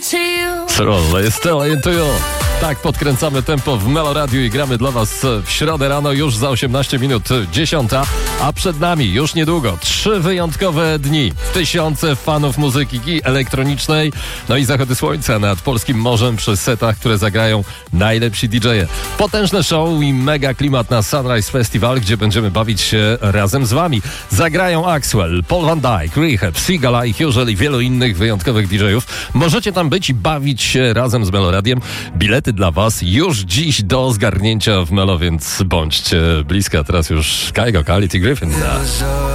Slowly still into you. Tak podkręcamy tempo w Meloradiu i gramy dla was w środę rano już za 18 minut 10, a przed nami już niedługo 3 wyjątkowe dni. Tysiące fanów muzyki elektronicznej, no i zachody słońca nad polskim morzem przy setach, które zagrają najlepsi DJ-e. Potężne show i mega klimat na Sunrise Festival, gdzie będziemy bawić się razem z wami. Zagrają Axwell, Paul Van Dyk, Rehab, Sigala i Huzel i wielu innych wyjątkowych DJ-ów. Możecie tam być i bawić się razem z Meloradiem. Bilety dla was już dziś do zgarnięcia w Melo, więc bądźcie bliska. Teraz już Kygo, Quality Griffin.